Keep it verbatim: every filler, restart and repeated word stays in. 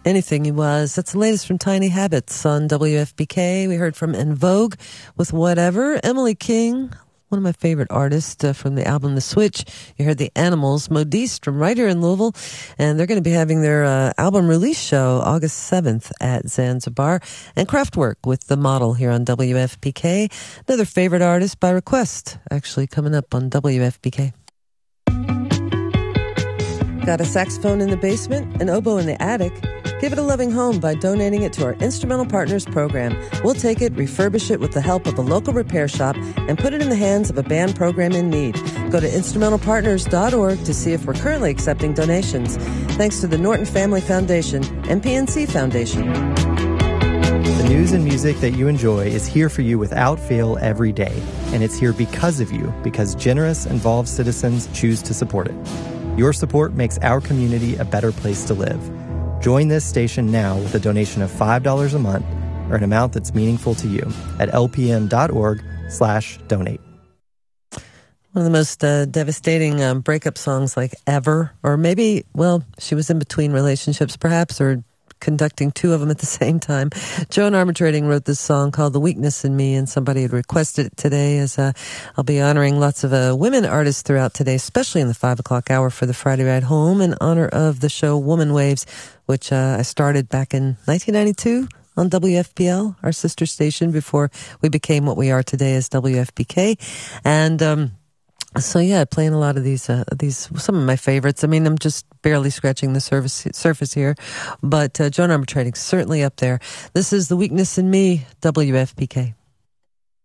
Anything He Was. That's the latest from Tiny Habits on W F B K. We heard from En Vogue with Whatever. Emily King, one of my favorite artists uh, from the album The Switch. You heard The Animals. Modiste from right here in Louisville. And they're going to be having their uh, album release show August seventh at Zanzibar. And Kraftwerk with The Model here on W F B K. Another favorite artist by request, actually coming up on W F B K. Got a saxophone in the basement, an oboe in the attic? Give it a loving home by donating it to our Instrumental Partners program. We'll take it, refurbish it with the help of a local repair shop, and put it in the hands of a band program in need. Go to instrumental partners dot org to see if we're currently accepting donations. Thanks to the Norton Family Foundation and P N C Foundation. The news and music that you enjoy is here for you without fail every day. And it's here because of you, because generous, involved citizens choose to support it. Your support makes our community a better place to live. Join this station now with a donation of five dollars a month or an amount that's meaningful to you at L P N dot org slash donate. One of the most uh, devastating um, breakup songs like ever, or maybe, well, she was in between relationships perhaps, or conducting two of them at the same time. Joan Armatrading wrote this song called The Weakness in Me, and somebody had requested it today. As uh, I'll be honoring lots of uh, women artists throughout today, especially in the five o'clock hour for the Friday Ride Home, in honor of the show Woman Waves, which uh, I started back in nineteen ninety-two on W F P L, our sister station, before we became what we are today as W F B K. And um So yeah, playing a lot of these, uh, these, some of my favorites. I mean, I'm just barely scratching the surface, surface here, but uh, Joan Armatrading certainly up there. This is The Weakness in Me, W F P K.